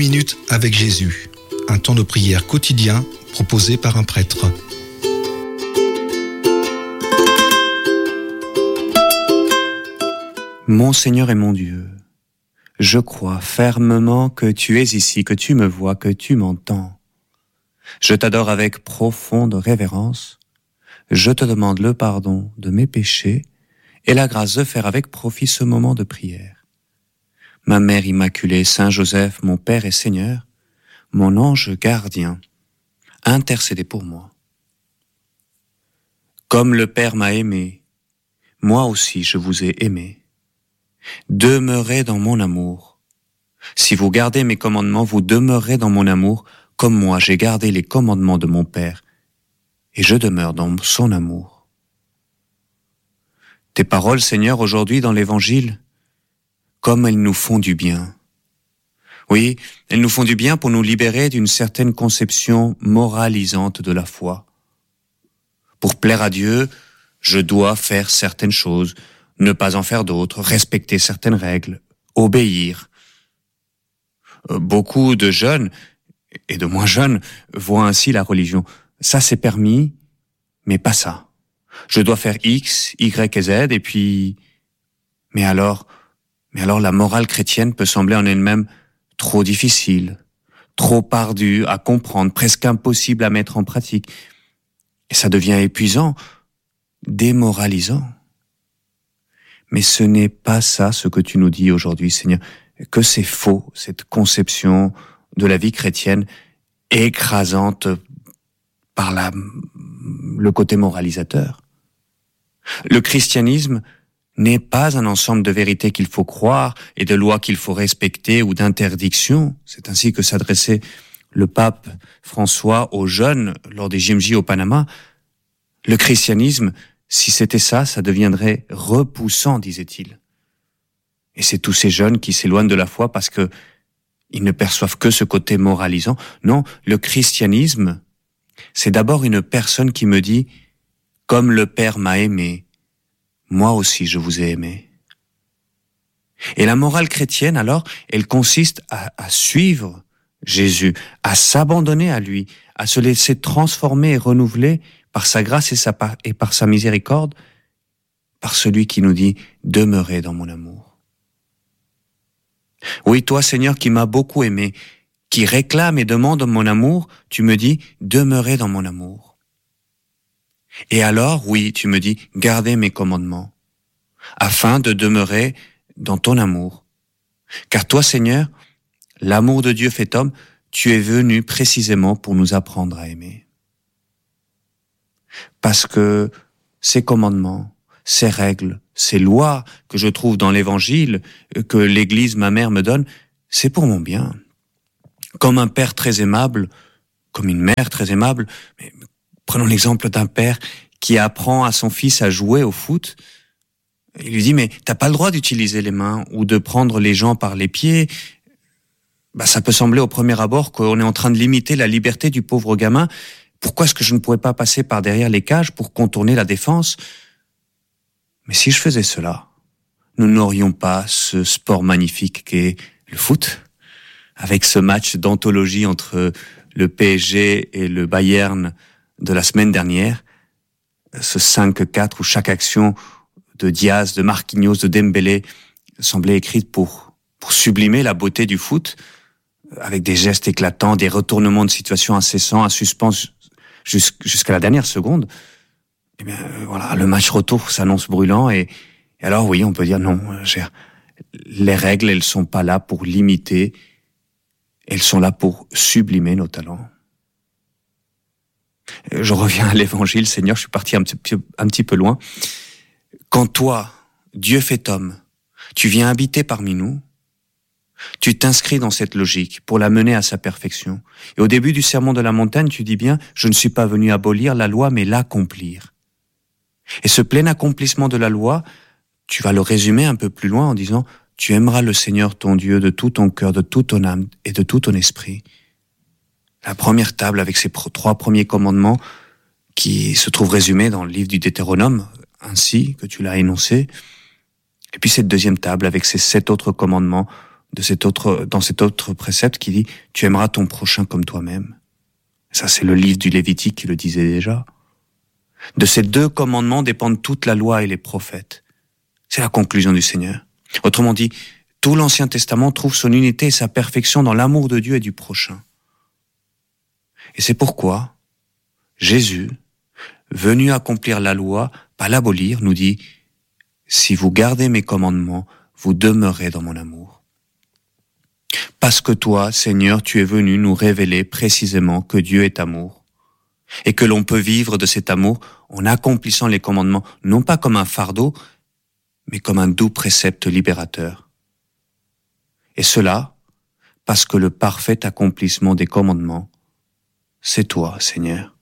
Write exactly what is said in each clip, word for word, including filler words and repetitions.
minutes avec Jésus, un temps de prière quotidien proposé par un prêtre. Mon Seigneur et mon Dieu, je crois fermement que tu es ici, que tu me vois, que tu m'entends. Je t'adore avec profonde révérence. Je te demande le pardon de mes péchés et la grâce de faire avec profit ce moment de prière. Ma Mère Immaculée, Saint Joseph, mon Père et Seigneur, mon ange gardien, intercédez pour moi. Comme le Père m'a aimé, moi aussi je vous ai aimé. Demeurez dans mon amour. Si vous gardez mes commandements, vous demeurez dans mon amour, comme moi j'ai gardé les commandements de mon Père, et je demeure dans son amour. Tes paroles, Seigneur, aujourd'hui dans l'Évangile, comme elles nous font du bien. Oui, elles nous font du bien pour nous libérer d'une certaine conception moralisante de la foi. Pour plaire à Dieu, je dois faire certaines choses, ne pas en faire d'autres, respecter certaines règles, obéir. Beaucoup de jeunes, et de moins jeunes, voient ainsi la religion. Ça c'est permis, mais pas ça. Je dois faire X, Y et Z, et puis... Mais alors, mais alors la morale chrétienne peut sembler en elle-même trop difficile, trop ardue à comprendre, presque impossible à mettre en pratique. Et ça devient épuisant, démoralisant. Mais ce n'est pas ça ce que tu nous dis aujourd'hui, Seigneur, que c'est faux, cette conception de la vie chrétienne écrasante par la, le côté moralisateur. Le christianisme n'est pas un ensemble de vérités qu'il faut croire et de lois qu'il faut respecter ou d'interdictions. C'est ainsi que s'adressait le pape François aux jeunes lors des J M J au Panama. Le christianisme, si c'était ça, ça deviendrait repoussant, disait-il. Et c'est tous ces jeunes qui s'éloignent de la foi parce que ils ne perçoivent que ce côté moralisant. Non, le christianisme, c'est d'abord une personne qui me dit « Comme le Père m'a aimé, moi aussi je vous ai aimé ». Et la morale chrétienne, alors, elle consiste à, à suivre Jésus, à s'abandonner à lui, à se laisser transformer et renouveler par sa grâce et, sa, et par sa miséricorde, par celui qui nous dit « Demeurez dans mon amour ». Oui, toi, Seigneur, qui m'as beaucoup aimé, qui réclame et demande mon amour, tu me dis « Demeurez dans mon amour ». Et alors, oui, tu me dis « Gardez mes commandements », afin de demeurer dans ton amour. Car toi, Seigneur, l'amour de Dieu fait homme, tu es venu précisément pour nous apprendre à aimer. Parce que ces commandements, ces règles, ces lois que je trouve dans l'Évangile, que l'Église, ma mère, me donne, c'est pour mon bien. Comme un père très aimable, comme une mère très aimable, mais prenons l'exemple d'un père qui apprend à son fils à jouer au foot. Il lui dit, mais t'as pas le droit d'utiliser les mains ou de prendre les gens par les pieds. Bah, ça peut sembler au premier abord qu'on est en train de limiter la liberté du pauvre gamin. Pourquoi est-ce que je ne pourrais pas passer par derrière les cages pour contourner la défense ? Mais si je faisais cela, nous n'aurions pas ce sport magnifique qu'est le foot, avec ce match d'anthologie entre le P S G et le Bayern de la semaine dernière, ce cinq quatre où chaque action de Diaz, de Marquinhos, de Dembélé semblait écrite pour, pour sublimer la beauté du foot, avec des gestes éclatants, des retournements de situation incessants, un suspense jusqu'à la dernière seconde. Eh bien, voilà, le match retour s'annonce brûlant et, et alors oui, on peut dire non, les règles, elles sont pas là pour limiter, elles sont là pour sublimer nos talents. Je reviens à l'Évangile, Seigneur, je suis parti un petit peu, un petit peu loin. Quand toi, Dieu fait homme, tu viens habiter parmi nous, tu t'inscris dans cette logique pour la mener à sa perfection. Et au début du sermon de la montagne, tu dis bien, je ne suis pas venu abolir la loi, mais l'accomplir. Et ce plein accomplissement de la loi, tu vas le résumer un peu plus loin en disant « Tu aimeras le Seigneur ton Dieu de tout ton cœur, de toute ton âme et de tout ton esprit. » La première table avec ses trois premiers commandements qui se trouvent résumés dans le livre du Deutéronome, ainsi que tu l'as énoncé. Et puis cette deuxième table avec ses sept autres commandements de cet autre, dans cet autre précepte qui dit « Tu aimeras ton prochain comme toi-même ». Ça, c'est le livre du Lévitique qui le disait déjà. De ces deux commandements dépendent toute la loi et les prophètes. C'est la conclusion du Seigneur. Autrement dit, tout l'Ancien Testament trouve son unité et sa perfection dans l'amour de Dieu et du prochain. Et c'est pourquoi Jésus, venu accomplir la loi, pas l'abolir, nous dit « Si vous gardez mes commandements, vous demeurez dans mon amour. » Parce que toi, Seigneur, tu es venu nous révéler précisément que Dieu est amour et que l'on peut vivre de cet amour en accomplissant les commandements, non pas comme un fardeau, mais comme un doux précepte libérateur. Et cela, parce que le parfait accomplissement des commandements, c'est toi, Seigneur.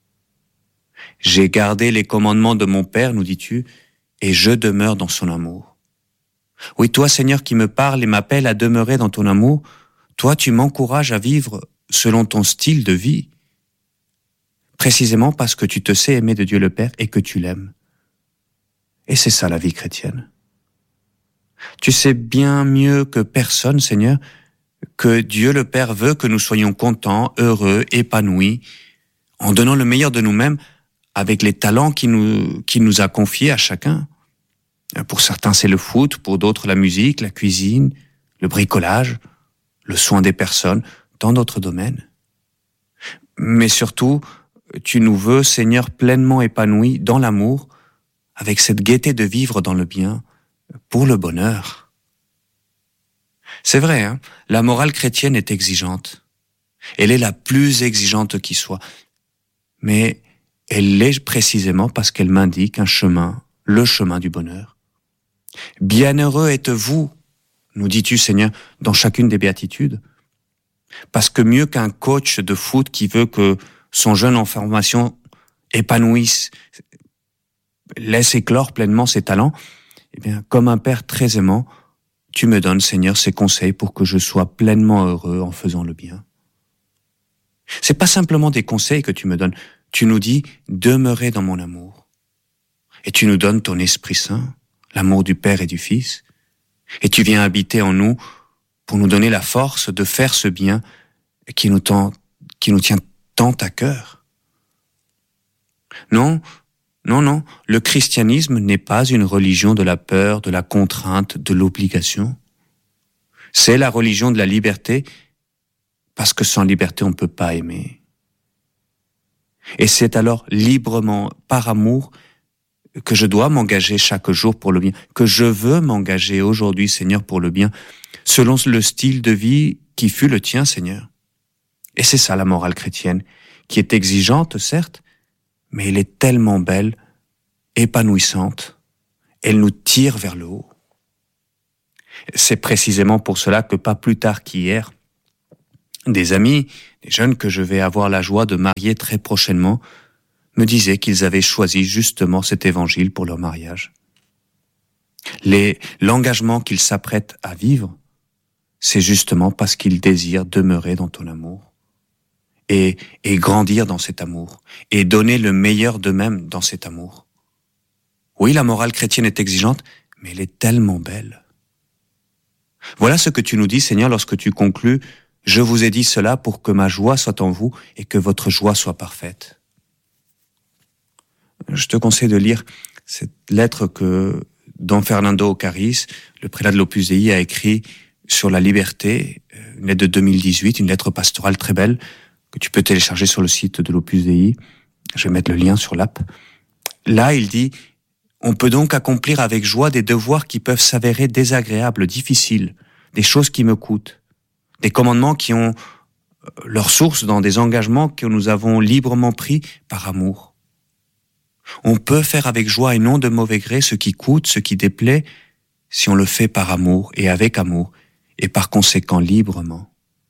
J'ai gardé les commandements de mon Père, nous dis-tu, et je demeure dans son amour. Oui, toi, Seigneur, qui me parles et m'appelles à demeurer dans ton amour, toi, tu m'encourages à vivre selon ton style de vie, précisément parce que tu te sais aimer de Dieu le Père et que tu l'aimes. Et c'est ça la vie chrétienne. Tu sais bien mieux que personne, Seigneur, que Dieu le Père veut que nous soyons contents, heureux, épanouis, en donnant le meilleur de nous-mêmes avec les talents qu'il nous, qu'il nous a confiés à chacun. Pour certains, c'est le foot, pour d'autres, la musique, la cuisine, le bricolage, le soin des personnes, dans d'autres domaines. Mais surtout, tu nous veux, Seigneur, pleinement épanouis dans l'amour, avec cette gaieté de vivre dans le bien, pour le bonheur. C'est vrai, hein, la morale chrétienne est exigeante. Elle est la plus exigeante qui soit. Mais elle l'est précisément parce qu'elle m'indique un chemin, le chemin du bonheur. Bienheureux êtes-vous, nous dis-tu, Seigneur, dans chacune des béatitudes. Parce que mieux qu'un coach de foot qui veut que son jeune en formation épanouisse, laisse éclore pleinement ses talents, eh bien, comme un père très aimant, tu me donnes, Seigneur, ces conseils pour que je sois pleinement heureux en faisant le bien. C'est pas simplement des conseils que tu me donnes. Tu nous dis, demeurez dans mon amour. Et tu nous donnes ton Esprit Saint, l'amour du Père et du Fils. Et tu viens habiter en nous pour nous donner la force de faire ce bien qui nous, tend, qui nous tient tant à cœur. Non, non, non, le christianisme n'est pas une religion de la peur, de la contrainte, de l'obligation. C'est la religion de la liberté, parce que sans liberté, on ne peut pas aimer. Et c'est alors librement, par amour, que je dois m'engager chaque jour pour le bien, que je veux m'engager aujourd'hui, Seigneur, pour le bien, selon le style de vie qui fut le tien, Seigneur. Et c'est ça la morale chrétienne, qui est exigeante, certes, mais elle est tellement belle, épanouissante, elle nous tire vers le haut. C'est précisément pour cela que pas plus tard qu'hier, des amis, des jeunes que je vais avoir la joie de marier très prochainement, me disaient qu'ils avaient choisi justement cet évangile pour leur mariage. Les, l'engagement qu'ils s'apprêtent à vivre, c'est justement parce qu'ils désirent demeurer dans ton amour et, et grandir dans cet amour et donner le meilleur d'eux-mêmes dans cet amour. Oui, la morale chrétienne est exigeante, mais elle est tellement belle. Voilà ce que tu nous dis, Seigneur, lorsque tu conclus « Je vous ai dit cela pour que ma joie soit en vous et que votre joie soit parfaite ». Je te conseille de lire cette lettre que Don Fernando Ocaris, le prélat de l'Opus Dei, a écrit sur la liberté, une lettre de deux mille dix-huit, une lettre pastorale très belle que tu peux télécharger sur le site de l'Opus Dei. Je vais mettre le lien sur l'app. Là, il dit « On peut donc accomplir avec joie des devoirs qui peuvent s'avérer désagréables, difficiles, des choses qui me coûtent, des commandements qui ont leur source dans des engagements que nous avons librement pris par amour. On peut faire avec joie et non de mauvais gré ce qui coûte, ce qui déplaît, si on le fait par amour et avec amour, et par conséquent librement. »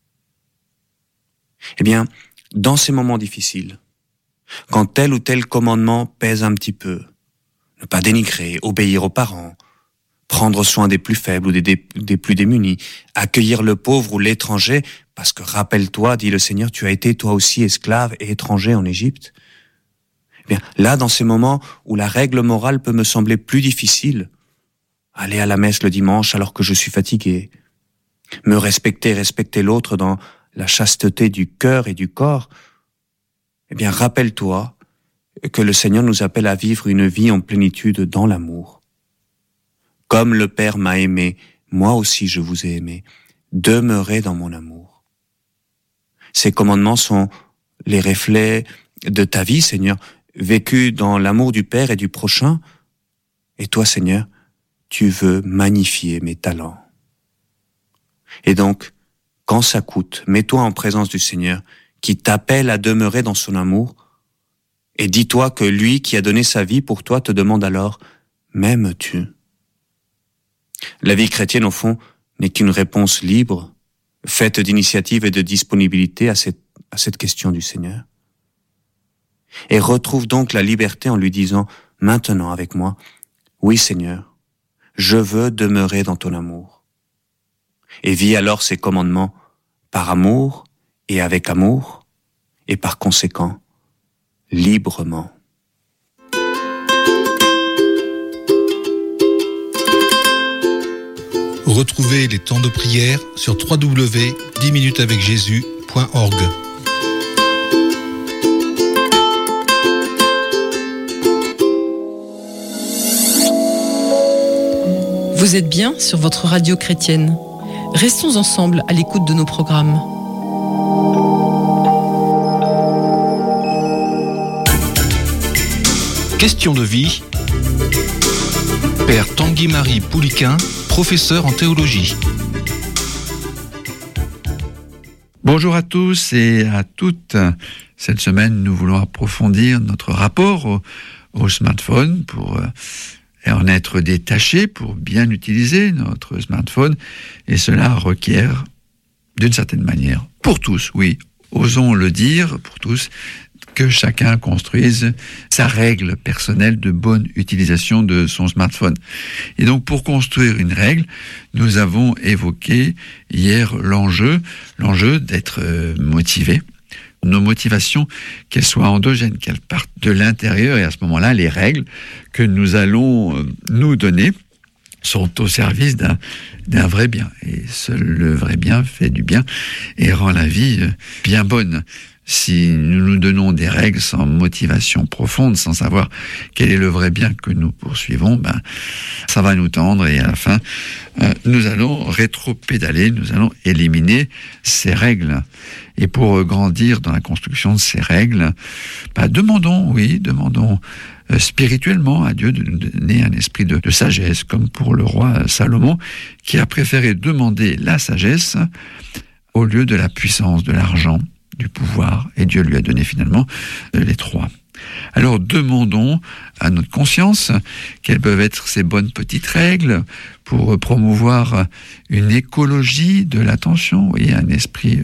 Eh bien, dans ces moments difficiles, quand tel ou tel commandement pèse un petit peu, ne pas dénigrer, obéir aux parents, prendre soin des plus faibles ou des, des, des plus démunis, accueillir le pauvre ou l'étranger, parce que rappelle-toi, dit le Seigneur, tu as été toi aussi esclave et étranger en Égypte. Eh bien, là, dans ces moments où la règle morale peut me sembler plus difficile, aller à la messe le dimanche alors que je suis fatigué, Me respecter, respecter l'autre dans la chasteté du cœur et du corps, eh bien, rappelle-toi que le Seigneur nous appelle à vivre une vie en plénitude dans l'amour. Comme le Père m'a aimé, moi aussi je vous ai aimé. Demeurez dans mon amour. Ces commandements sont les reflets de ta vie, Seigneur, vécue dans l'amour du Père et du prochain. Et toi, Seigneur, tu veux magnifier mes talents. Et donc, quand ça coûte, mets-toi en présence du Seigneur qui t'appelle à demeurer dans son amour et dis-toi que lui qui a donné sa vie pour toi te demande alors « M'aimes-tu » ? La vie chrétienne, au fond, n'est qu'une réponse libre, faite d'initiative et de disponibilité à cette, à cette question du Seigneur. Et retrouve donc la liberté en lui disant « Maintenant avec moi, oui Seigneur, je veux demeurer dans ton amour. » Et vis alors ses commandements par amour et avec amour, et par conséquent, librement. Retrouvez les temps de prière sur w w w point dix minutes avec jésus point org. Vous êtes bien sur votre radio chrétienne. Restons ensemble à l'écoute de nos programmes. Question de vie. Père Tanguy-Marie Pouliquin, professeur en théologie. Bonjour à tous et à toutes. Cette semaine, nous voulons approfondir notre rapport au, au smartphone pour euh, en être détaché, pour bien utiliser notre smartphone. Et cela requiert, d'une certaine manière, pour tous, oui, osons le dire, pour tous, que chacun construise sa règle personnelle de bonne utilisation de son smartphone. Et donc, pour construire une règle, nous avons évoqué hier l'enjeu, l'enjeu d'être euh, motivé. Nos motivations, qu'elles soient endogènes, qu'elles partent de l'intérieur, et à ce moment-là, les règles que nous allons euh, nous donner sont au service d'un, d'un vrai bien. Et seul le vrai bien fait du bien et rend la vie euh, bien bonne. Si nous nous donnons des règles sans motivation profonde, sans savoir quel est le vrai bien que nous poursuivons, ben, ça va nous tendre et à la fin, euh, nous allons rétro-pédaler, nous allons éliminer ces règles. Et pour grandir dans la construction de ces règles, ben, demandons, oui, demandons euh, spirituellement à Dieu de nous donner un esprit de, de sagesse, comme pour le roi Salomon, qui a préféré demander la sagesse au lieu de la puissance, de l'argent, du pouvoir, et Dieu lui a donné finalement les trois. Alors demandons à notre conscience quelles peuvent être ces bonnes petites règles pour promouvoir une écologie de l'attention, et un esprit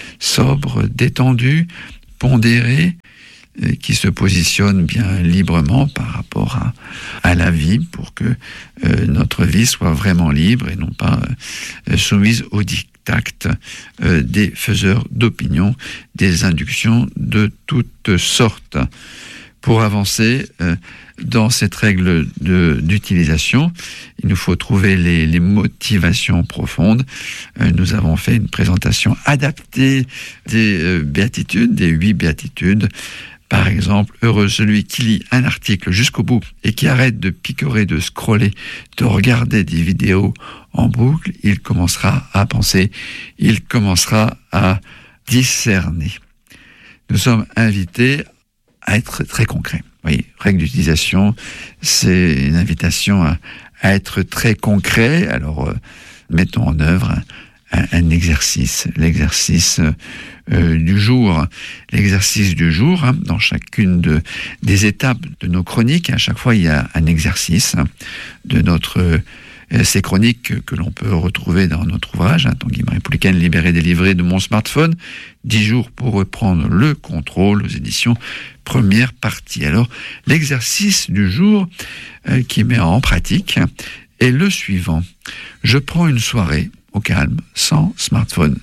sobre, détendu, pondéré, qui se positionne bien librement par rapport à, à la vie, pour que euh, notre vie soit vraiment libre et non pas euh, soumise au dictat euh, des faiseurs d'opinion, des inductions de toutes sortes. Pour avancer euh, dans cette règle de, d'utilisation, il nous faut trouver les, les motivations profondes. Euh, nous avons fait une présentation adaptée des euh, béatitudes, des huit béatitudes. Par exemple, heureux celui qui lit un article jusqu'au bout et qui arrête de picorer, de scroller, de regarder des vidéos en boucle. Il commencera à penser, il commencera à discerner. Nous sommes invités à être très concrets. Oui, règle d'utilisation, c'est une invitation à, à être très concret. Alors, euh, mettons en œuvre un, un exercice, l'exercice euh, du jour. L'exercice du jour, hein, dans chacune de, des étapes de nos chroniques, à chaque fois il y a un exercice de notre euh, ces chroniques que, que l'on peut retrouver dans notre ouvrage, hein, Tanguy-Marie Pouliquin, libéré, délivré de mon smartphone, dix jours pour reprendre le contrôle aux éditions première partie. Alors, l'exercice du jour euh, qui met en pratique est le suivant. Je prends une soirée au calme, sans smartphone.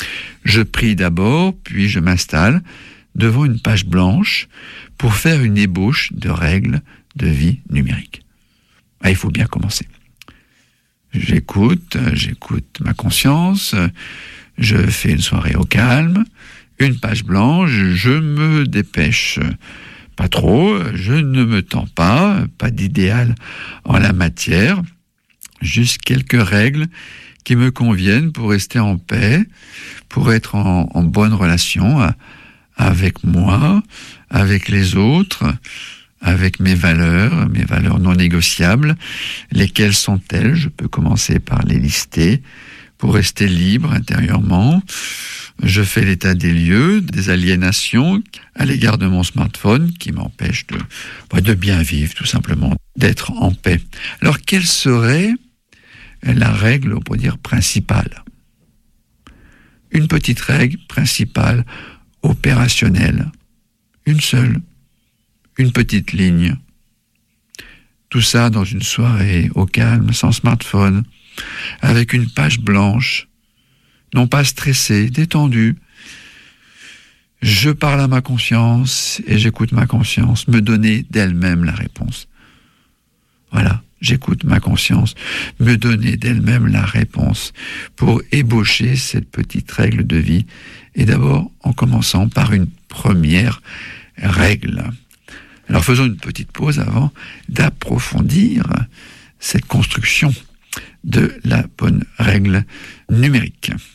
Je prie d'abord, puis je m'installe devant une page blanche pour faire une ébauche de règles de vie numérique. Ah, il faut bien commencer. J'écoute, j'écoute ma conscience, je fais une soirée au calme, une page blanche, je me dépêche pas trop, je ne me tends pas, pas d'idéal en la matière, juste quelques règles qui me conviennent pour rester en paix, pour être en, en bonne relation avec moi, avec les autres, avec mes valeurs, mes valeurs non négociables. Lesquelles sont-elles ? Je peux commencer par les lister pour rester libre intérieurement. Je fais l'état des lieux, des aliénations à l'égard de mon smartphone qui m'empêchent de, de bien vivre, tout simplement, d'être en paix. Alors, quelle serait la règle, on pourrait dire, principale ? Une petite règle principale, opérationnelle. Une seule. Une petite ligne. Tout ça dans une soirée, au calme, sans smartphone, avec une page blanche, non pas stressée, détendue. Je parle à ma conscience et j'écoute ma conscience me donner d'elle-même la réponse. Voilà, j'écoute ma conscience me donner d'elle-même la réponse pour ébaucher cette petite règle de vie. Et d'abord, en commençant par une première règle. Alors faisons une petite pause avant d'approfondir cette construction de la bonne règle numérique.